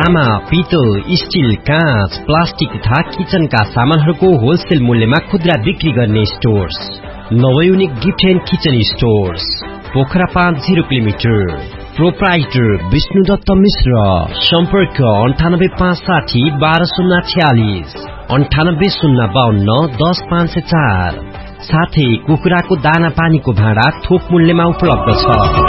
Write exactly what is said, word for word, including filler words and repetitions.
तामा, पितल, स्टील, काँच, प्लास्टिक तथा किचनका सामानहरूको होलसेल मूल्यमा खुद्रा बिक्री गर्ने stores नवयुनिक gift and kitchen stores, Pokhara पाँच जीरो किलोमिटर। प्रोप्राइटर विष्णुदत्त मिश्र। सम्पर्क अन्ठानब्बे पाँच साठी बाह्र शून्य छयालिस, अन्ठानब्बे शून्य बाहन्न दस पाँच सय चार। साथै कुखुराको दाना पानीको भाँडा थोक मूल्यमा उपलब्ध छ।